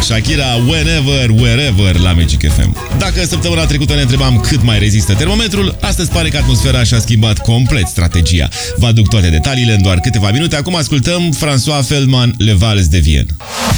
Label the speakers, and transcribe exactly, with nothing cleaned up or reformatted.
Speaker 1: Shakira, Whenever, Wherever la Magic F M. Dacă săptămâna trecută ne întrebam cât mai rezistă termometrul, astăzi pare că atmosfera și-a schimbat complet strategia. Vă aduc toate detaliile în doar câteva minute. Acum ascultăm François Feldman, Le Vals de Vienne.